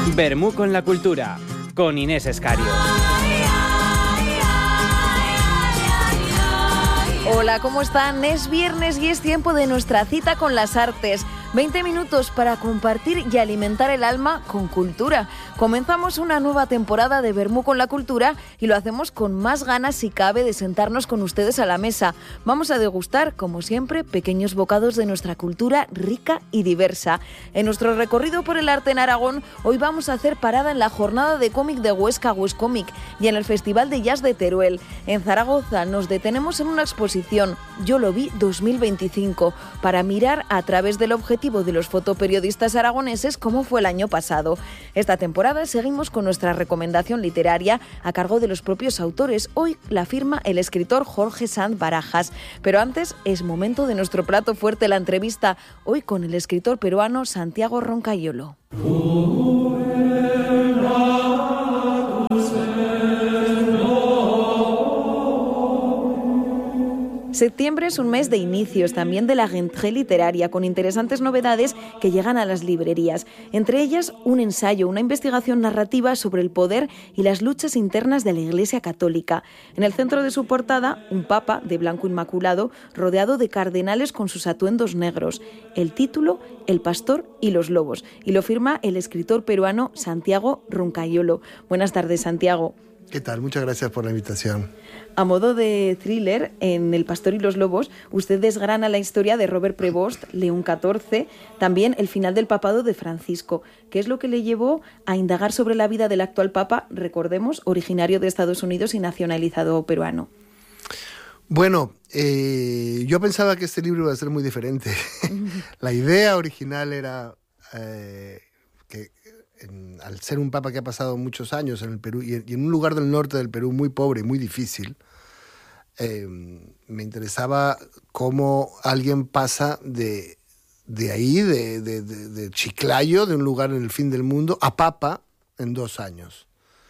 Vermú con la cultura, con Inés Escario. Hola, ¿cómo están? Es viernes y es tiempo de nuestra cita con las artes. 20 minutos para compartir y alimentar el alma con cultura. Comenzamos una nueva temporada de Vermú con la cultura y lo hacemos con más ganas, si cabe, de sentarnos con ustedes a la mesa. Vamos a degustar, como siempre, pequeños bocados de nuestra cultura rica y diversa. En nuestro recorrido por el arte en Aragón, hoy vamos a hacer parada en la jornada de cómic de Huesca, Huescómic, y en el Festival de Jazz de Teruel. En Zaragoza nos detenemos en una exposición, Yo lo vi 2025, para mirar a través del objetivo de los fotoperiodistas aragoneses cómo fue el año pasado. Esta temporada seguimos con nuestra recomendación literaria a cargo de los propios autores. Hoy la firma el escritor Jorge Sanz Barajas. Pero antes es momento de nuestro plato fuerte, la entrevista, hoy con el escritor peruano Santiago Roncayolo. Septiembre es un mes de inicios, también de la rentrée literaria, con interesantes novedades que llegan a las librerías. Entre ellas, un ensayo, una investigación narrativa sobre el poder y las luchas internas de la Iglesia Católica. En el centro de su portada, un papa de blanco inmaculado, rodeado de cardenales con sus atuendos negros. El título, El pastor y los lobos. Y lo firma el escritor peruano Santiago Roncayolo. Buenas tardes, Santiago. ¿Qué tal? Muchas gracias por la invitación. A modo de thriller, en El pastor y los lobos, usted desgrana la historia de Robert Prevost, León XIV, también el final del papado de Francisco. ¿Qué es lo que le llevó a indagar sobre la vida del actual papa, recordemos, originario de Estados Unidos y nacionalizado peruano? Bueno, yo pensaba que este libro iba a ser muy diferente. La idea original era que al ser un papa que ha pasado muchos años en el Perú y en un lugar del norte del Perú muy pobre y muy difícil, me interesaba cómo alguien pasa de ahí, de Chiclayo, de un lugar en el fin del mundo, a papa en 2 años.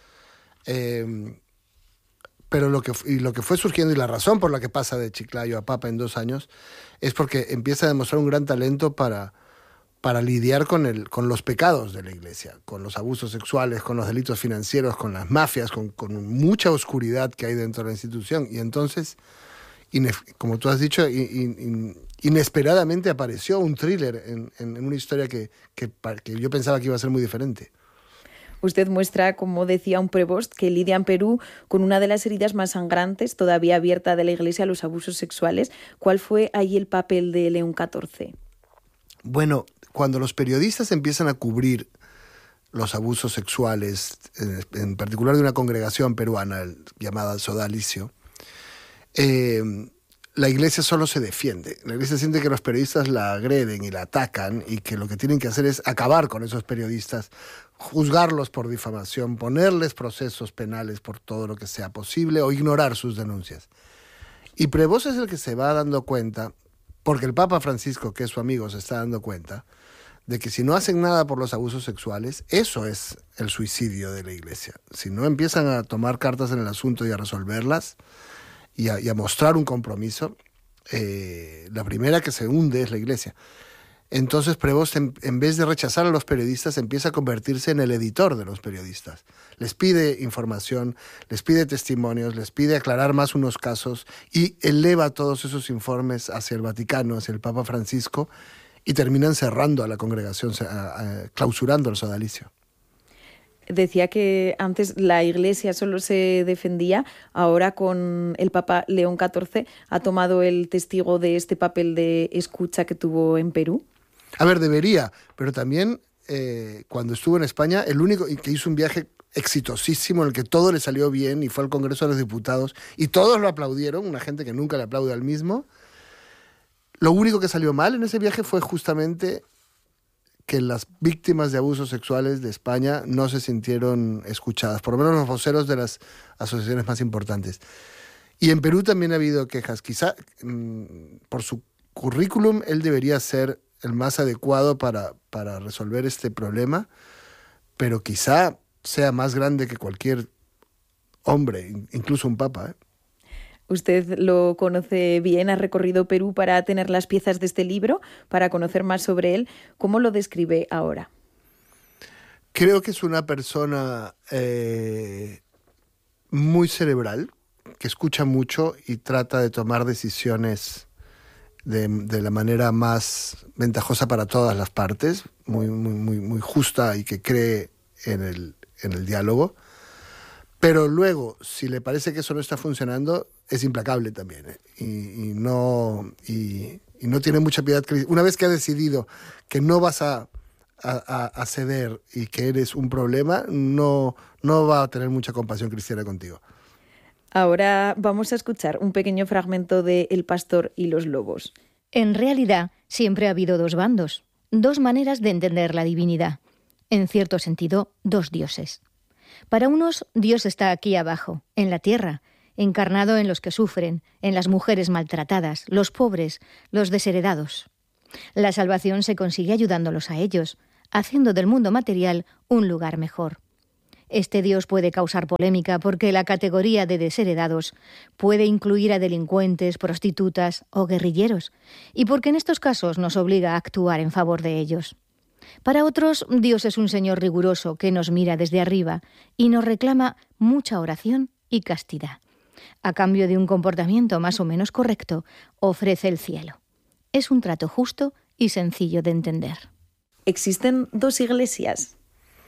Pero lo que fue surgiendo y la razón por la que pasa de Chiclayo a papa en 2 años es porque empieza a demostrar un gran talento para lidiar con los pecados de la Iglesia, con los abusos sexuales, con los delitos financieros, con las mafias, con mucha oscuridad que hay dentro de la institución. Y entonces, como tú has dicho, inesperadamente apareció un thriller en una historia que yo pensaba que iba a ser muy diferente. Usted muestra, como decía un Prevost, que lidia en Perú con una de las heridas más sangrantes todavía abierta de la Iglesia a los abusos sexuales. ¿Cuál fue ahí el papel de León XIV? Bueno, cuando los periodistas empiezan a cubrir los abusos sexuales, en particular de una congregación peruana llamada el Sodalicio, la Iglesia solo se defiende. La Iglesia siente que los periodistas la agreden y la atacan y que lo que tienen que hacer es acabar con esos periodistas, juzgarlos por difamación, ponerles procesos penales por todo lo que sea posible o ignorar sus denuncias. Y Prevost es el que se va dando cuenta, porque el Papa Francisco, que es su amigo, se está dando cuenta de que si no hacen nada por los abusos sexuales, eso es el suicidio de la Iglesia. Si no empiezan a tomar cartas en el asunto y a resolverlas y a mostrar un compromiso, la primera que se hunde es la Iglesia. Entonces Prevost, en vez de rechazar a los periodistas, empieza a convertirse en el editor de los periodistas. Les pide información, les pide testimonios, les pide aclarar más unos casos y eleva todos esos informes hacia el Vaticano, hacia el Papa Francisco, y terminan cerrando a la congregación, clausurando el Sodalicio. Decía que antes la Iglesia solo se defendía, ahora con el Papa León XIV ha tomado el testigo de este papel de escucha que tuvo en Perú. A ver, debería, pero también cuando estuvo en España, el único que hizo un viaje exitosísimo en el que todo le salió bien y fue al Congreso de los Diputados y todos lo aplaudieron, una gente que nunca le aplaude al mismo. Lo único que salió mal en ese viaje fue justamente que las víctimas de abusos sexuales de España no se sintieron escuchadas, por lo menos los voceros de las asociaciones más importantes. Y en Perú también ha habido quejas. Quizá por su currículum él debería ser el más adecuado para resolver este problema, pero quizá sea más grande que cualquier hombre, incluso un papa, ¿eh? Usted lo conoce bien, ha recorrido Perú para tener las piezas de este libro, para conocer más sobre él. ¿Cómo lo describe ahora? Creo que es una persona muy cerebral, que escucha mucho y trata de tomar decisiones de la manera más ventajosa para todas las partes, muy justa y que cree en el diálogo. Pero luego, si le parece que eso no está funcionando, es implacable también, ¿eh? Y no tiene mucha piedad. Una vez que ha decidido que no vas a ceder y que eres un problema, no va a tener mucha compasión cristiana contigo. Ahora vamos a escuchar un pequeño fragmento de El pastor y los lobos. En realidad, siempre ha habido dos bandos, dos maneras de entender la divinidad. En cierto sentido, dos dioses. Para unos, Dios está aquí abajo, en la tierra, encarnado en los que sufren, en las mujeres maltratadas, los pobres, los desheredados. La salvación se consigue ayudándolos a ellos, haciendo del mundo material un lugar mejor. Este Dios puede causar polémica porque la categoría de desheredados puede incluir a delincuentes, prostitutas o guerrilleros, y porque en estos casos nos obliga a actuar en favor de ellos. Para otros, Dios es un Señor riguroso que nos mira desde arriba y nos reclama mucha oración y castidad. A cambio de un comportamiento más o menos correcto, ofrece el cielo. Es un trato justo y sencillo de entender. ¿Existen dos iglesias?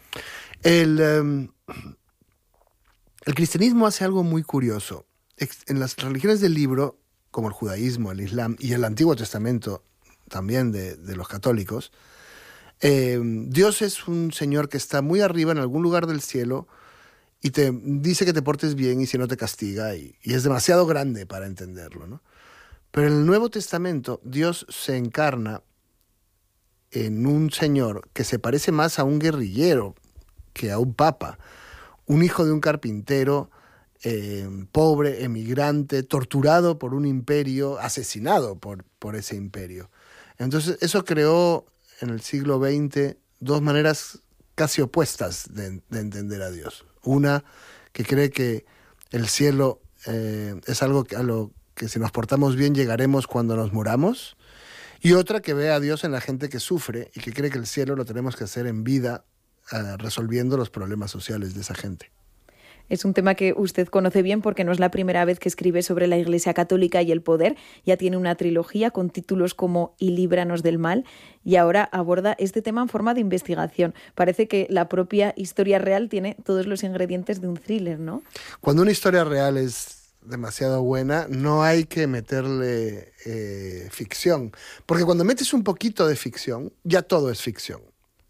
El cristianismo hace algo muy curioso. En las religiones del libro, como el judaísmo, el islam y el Antiguo Testamento también de los católicos, Dios es un Señor que está muy arriba en algún lugar del cielo y te dice que te portes bien y si no te castiga, y es demasiado grande para entenderlo, ¿no? Pero en el Nuevo Testamento Dios se encarna en un Señor que se parece más a un guerrillero que a un papa, un hijo de un carpintero, pobre, emigrante, torturado por un imperio, asesinado por ese imperio. Entonces eso creó en el siglo XX dos maneras casi opuestas de entender a Dios. Una que cree que el cielo es algo a lo que si nos portamos bien llegaremos cuando nos muramos, y otra que ve a Dios en la gente que sufre y que cree que el cielo lo tenemos que hacer en vida, resolviendo los problemas sociales de esa gente. Es un tema que usted conoce bien porque no es la primera vez que escribe sobre la Iglesia Católica y el poder. Ya tiene una trilogía con títulos como Y líbranos del mal, y ahora aborda este tema en forma de investigación. Parece que la propia historia real tiene todos los ingredientes de un thriller, ¿no? Cuando una historia real es demasiado buena, no hay que meterle ficción. Porque cuando metes un poquito de ficción, ya todo es ficción.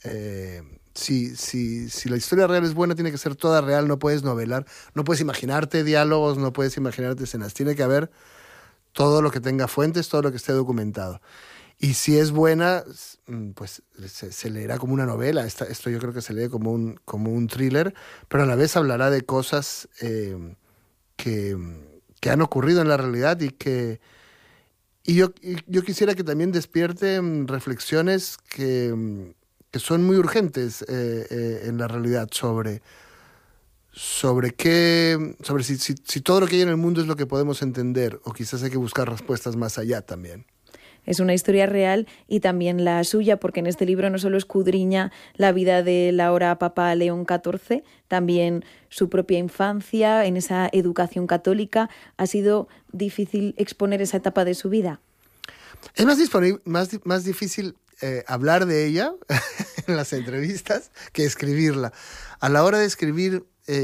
Si la historia real es buena, tiene que ser toda real, no puedes novelar, no puedes imaginarte diálogos, no puedes imaginarte escenas, tiene que haber todo lo que tenga fuentes, todo lo que esté documentado. Y si es buena, pues se leerá como una novela, esto yo creo que se lee como un thriller, pero a la vez hablará de cosas que han ocurrido en la realidad y yo quisiera que también despierte reflexiones que son muy urgentes en la realidad sobre si todo lo que hay en el mundo es lo que podemos entender, o quizás hay que buscar respuestas más allá también. Es una historia real y también la suya, porque en este libro no solo escudriña la vida del ahora Papa León XIV, también su propia infancia, en esa educación católica. ¿Ha sido difícil exponer esa etapa de su vida? Es más difícil hablar de ella en las entrevistas que escribirla. A la hora de escribir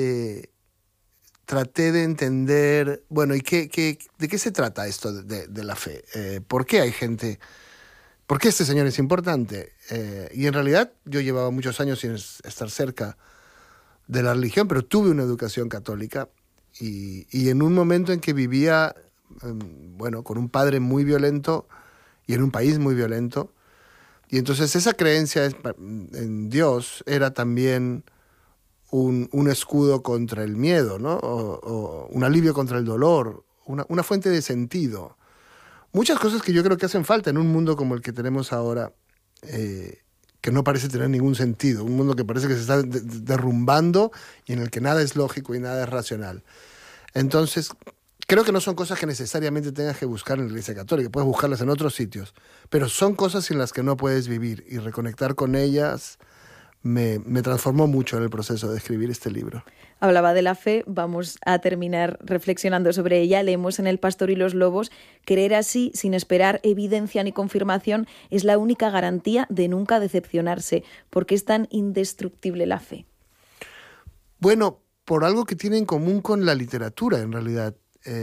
traté de entender, bueno, ¿y de qué se trata esto de la fe? ¿Por qué hay gente? ¿Por qué este señor es importante? Y en realidad yo llevaba muchos años sin estar cerca de la religión, pero tuve una educación católica y en un momento en que vivía, con un padre muy violento y en un país muy violento, y entonces esa creencia en Dios era también un escudo contra el miedo, ¿no? O un alivio contra el dolor, una fuente de sentido. Muchas cosas que yo creo que hacen falta en un mundo como el que tenemos ahora, que no parece tener ningún sentido, un mundo que parece que se está derrumbando y en el que nada es lógico y nada es racional. Entonces, creo que no son cosas que necesariamente tengas que buscar en la Iglesia Católica, puedes buscarlas en otros sitios, pero son cosas sin las que no puedes vivir, y reconectar con ellas me transformó mucho en el proceso de escribir este libro. Hablaba de la fe, vamos a terminar reflexionando sobre ella. Leemos en El pastor y los lobos: creer así, sin esperar evidencia ni confirmación, es la única garantía de nunca decepcionarse. ¿Por qué es tan indestructible la fe? Bueno, por algo que tiene en común con la literatura, en realidad.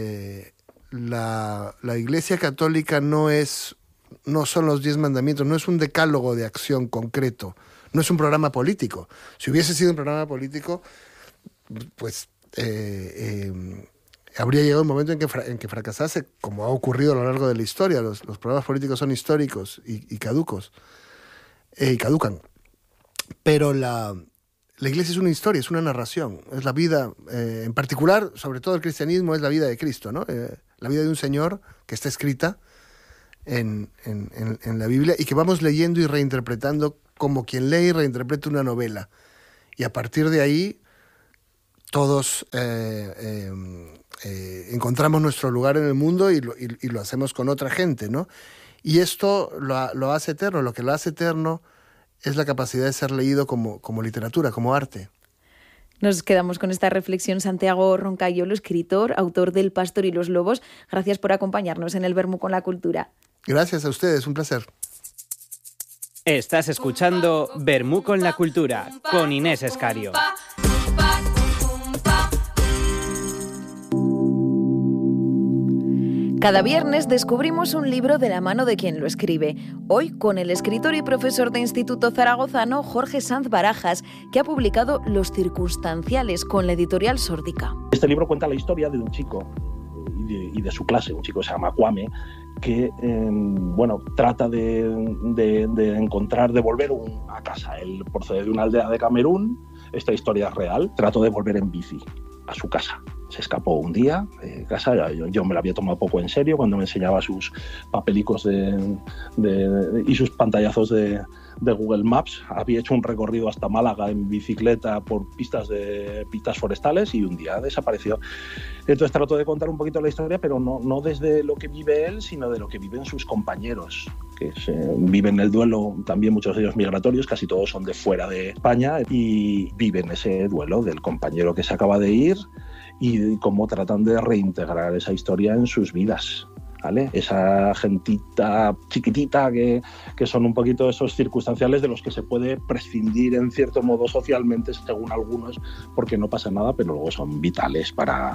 La Iglesia Católica no son los 10 mandamientos, no es un decálogo de acción concreto, no es un programa político. Si hubiese sido un programa político, pues habría llegado un momento en que fracasase, como ha ocurrido a lo largo de la historia. Los programas políticos son históricos y caducan. Pero la Iglesia es una historia, es una narración, es la vida, en particular, sobre todo el cristianismo, es la vida de Cristo, ¿no? La vida de un Señor que está escrita en la Biblia y que vamos leyendo y reinterpretando como quien lee y reinterpreta una novela. Y a partir de ahí, todos encontramos nuestro lugar en el mundo y lo hacemos con otra gente, ¿no? Y esto lo hace eterno. Lo que lo hace eterno es la capacidad de ser leído como literatura, como arte. Nos quedamos con esta reflexión. Santiago Roncayolo, escritor, autor del Pastor y los Lobos. Gracias por acompañarnos en el Vermú con la Cultura. Gracias a ustedes, un placer. Estás escuchando Vermú con la Cultura, con Inés Escario. Cada viernes descubrimos un libro de la mano de quien lo escribe. Hoy con el escritor y profesor de Instituto Zaragozano, Jorge Sanz Barajas, que ha publicado Los circunstanciales con la editorial Sórdica. Este libro cuenta la historia de un chico y de su clase, un chico que se llama Kwame, que trata de encontrar, de volver a casa. Él procede de una aldea de Camerún, esta historia es real, trató de volver en bici a su casa. Se escapó un día de casa, yo me lo había tomado poco en serio cuando me enseñaba sus papelicos y sus pantallazos de Google Maps. Había hecho un recorrido hasta Málaga en bicicleta por pistas forestales y un día desapareció. Entonces trato de contar un poquito la historia, pero no desde lo que vive él, sino de lo que viven sus compañeros, que viven el duelo, también muchos de ellos migratorios, casi todos son de fuera de España, y viven ese duelo del compañero que se acaba de ir y cómo tratan de reintegrar esa historia en sus vidas, ¿vale? Esa gentita chiquitita que son un poquito esos circunstanciales de los que se puede prescindir en cierto modo socialmente, según algunos, porque no pasa nada, pero luego son vitales para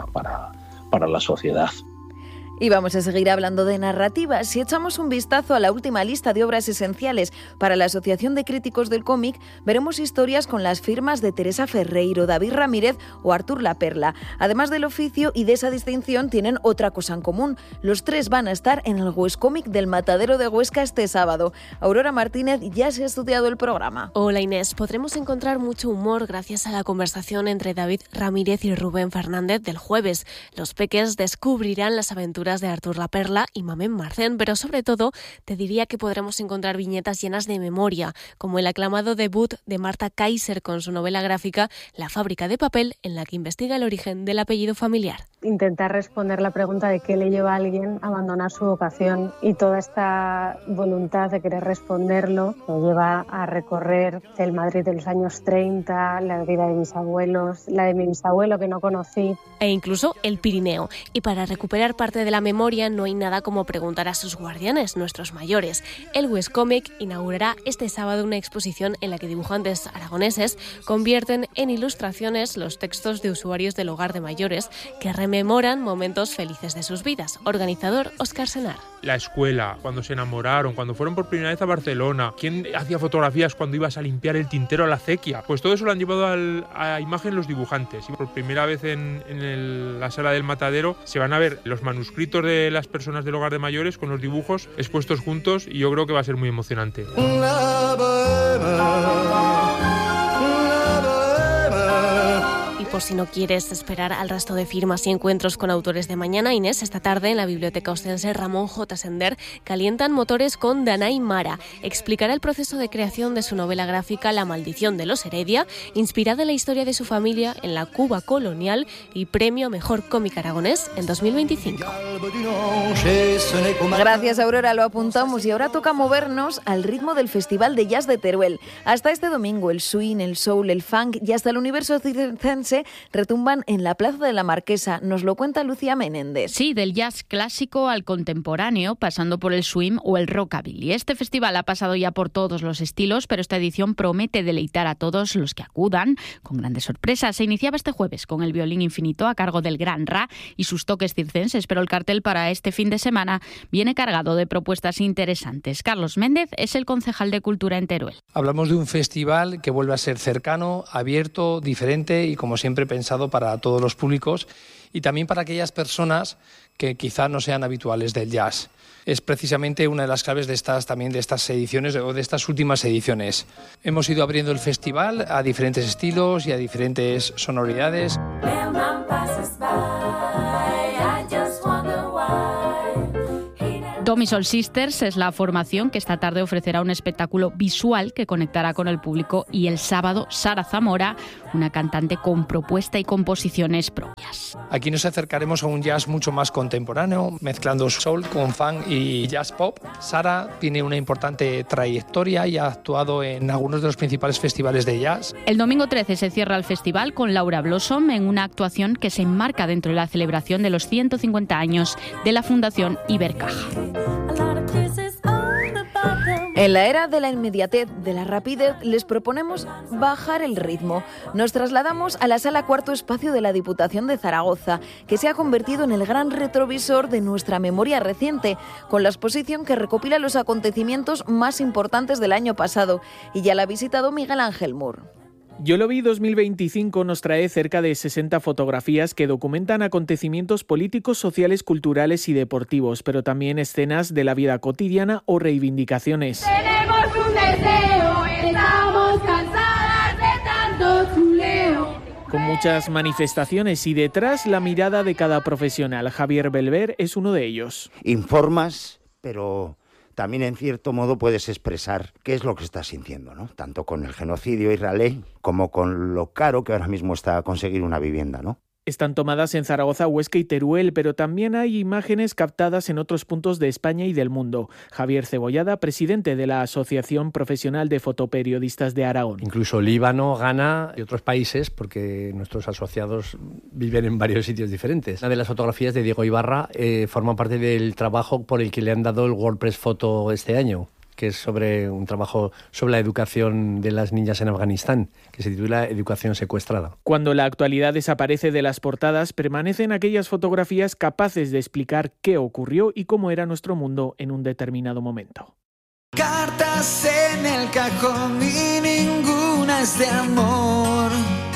la sociedad. Y vamos a seguir hablando de narrativa. Si echamos un vistazo a la última lista de obras esenciales para la Asociación de Críticos del Cómic, veremos historias con las firmas de Teresa Ferreiro, David Ramírez o Artur Laperla. Además del oficio y de esa distinción, tienen otra cosa en común. Los tres van a estar en el Huescómic del Matadero de Huesca este sábado. Aurora Martínez ya se ha estudiado el programa. Hola Inés, podremos encontrar mucho humor gracias a la conversación entre David Ramírez y Rubén Fernández del jueves. Los peques descubrirán las aventuras de Artur Laperla y Mamen Marcén, pero sobre todo te diría que podremos encontrar viñetas llenas de memoria, como el aclamado debut de Marta Kaiser con su novela gráfica La fábrica de papel, en la que investiga el origen del apellido familiar. Intentar responder la pregunta de qué le lleva a alguien a abandonar su vocación, y toda esta voluntad de querer responderlo me lleva a recorrer el Madrid de los años 30, la vida de mis abuelos, la de mi bisabuelo que no conocí. E incluso el Pirineo. Y para recuperar parte de la memoria no hay nada como preguntar a sus guardianes, nuestros mayores. El Huescómic inaugurará este sábado una exposición en la que dibujantes aragoneses convierten en ilustraciones los textos de usuarios del hogar de mayores que rememoran momentos felices de sus vidas. Organizador Óscar Senar. La escuela, cuando se enamoraron, cuando fueron por primera vez a Barcelona, quién hacía fotografías cuando ibas a limpiar el tintero a la acequia. Pues todo eso lo han llevado a imagen los dibujantes. Y por primera vez en la sala del Matadero se van a ver los manuscritos de las personas del hogar de mayores con los dibujos expuestos juntos, y yo creo que va a ser muy emocionante. por si no quieres esperar al resto de firmas y encuentros con autores de mañana. Inés, esta tarde en la Biblioteca Ostense Ramón J. Sender calientan motores con Danai Mara. Explicará el proceso de creación de su novela gráfica La maldición de los Heredia, inspirada en la historia de su familia en la Cuba colonial y premio a Mejor Cómic Aragonés en 2025. Gracias, Aurora, lo apuntamos. Y ahora toca movernos al ritmo del Festival de Jazz de Teruel. Hasta este domingo el swing, el soul, el funk y hasta el universo circense retumban en la Plaza de la Marquesa. Nos lo cuenta Lucía Menéndez. Sí, del jazz clásico al contemporáneo, pasando por el swing o el rockabilly. Este festival ha pasado ya por todos los estilos, pero esta edición promete deleitar a todos los que acudan con grandes sorpresas. Se iniciaba este jueves con el Violín Infinito a cargo del Gran Ra y sus toques circenses, pero el cartel para este fin de semana viene cargado de propuestas interesantes. Carlos Méndez es el concejal de Cultura en Teruel. Hablamos de un festival que vuelve a ser cercano, abierto, diferente y, como siempre, pensado para todos los públicos y también para aquellas personas que quizá no sean habituales del jazz. Es precisamente una de las claves de estas ediciones o de estas últimas ediciones. Hemos ido abriendo el festival a diferentes estilos y a diferentes sonoridades. Tommy Soul Sisters es la formación que esta tarde ofrecerá un espectáculo visual que conectará con el público, y el sábado Sara Zamora, una cantante con propuesta y composiciones propias. Aquí nos acercaremos a un jazz mucho más contemporáneo, mezclando soul con funk y jazz pop. Sara tiene una importante trayectoria y ha actuado en algunos de los principales festivales de jazz. El domingo 13 se cierra el festival con Laura Blossom en una actuación que se enmarca dentro de la celebración de los 150 años de la Fundación Ibercaja. En la era de la inmediatez, de la rapidez, les proponemos bajar el ritmo. Nos trasladamos a la Sala Cuarto Espacio de la Diputación de Zaragoza, que se ha convertido en el gran retrovisor de nuestra memoria reciente, con la exposición que recopila los acontecimientos más importantes del año pasado. Y ya la ha visitado Miguel Ángel Mur. Yo lo vi 2025 nos trae cerca de 60 fotografías que documentan acontecimientos políticos, sociales, culturales y deportivos, pero también escenas de la vida cotidiana o reivindicaciones. Tenemos un deseo, estamos cansadas de tanto chuleo. Con muchas manifestaciones y detrás la mirada de cada profesional. Javier Belver es uno de ellos. Informas, pero también en cierto modo puedes expresar qué es lo que estás sintiendo, ¿no? Tanto con el genocidio israelí como con lo caro que ahora mismo está conseguir una vivienda, ¿no? Están tomadas en Zaragoza, Huesca y Teruel, pero también hay imágenes captadas en otros puntos de España y del mundo. Javier Cebollada, presidente de la Asociación Profesional de Fotoperiodistas de Aragón. Incluso Líbano, Ghana y otros países, porque nuestros asociados viven en varios sitios diferentes. Una de las fotografías de Diego Ibarra forma parte del trabajo por el que le han dado el World Press Photo este año, que es sobre un trabajo sobre la educación de las niñas en Afganistán, que se titula Educación secuestrada. Cuando la actualidad desaparece de las portadas, permanecen aquellas fotografías capaces de explicar qué ocurrió y cómo era nuestro mundo en un determinado momento. Cartas en el cajón y ninguna es de amor.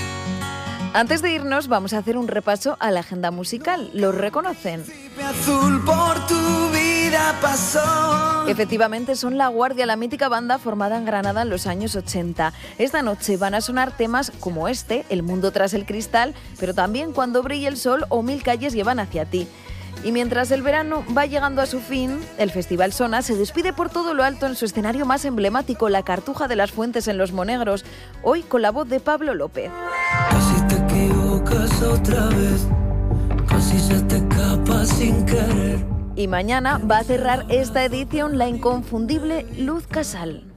Antes de irnos, vamos a hacer un repaso a la agenda musical. ¿Los reconocen? Azul por tu vida pasó. Efectivamente, son La Guardia, la mítica banda formada en Granada en los años 80. Esta noche van a sonar temas como este, El mundo tras el cristal, pero también Cuando brille el sol o Mil calles llevan hacia ti. Y mientras el verano va llegando a su fin, el Festival Sona se despide por todo lo alto en su escenario más emblemático, la Cartuja de las Fuentes en Los Monegros, hoy con la voz de Pablo López. Casi te equivocas otra vez, casi se te escapa sin querer. Y mañana va a cerrar esta edición la inconfundible Luz Casal.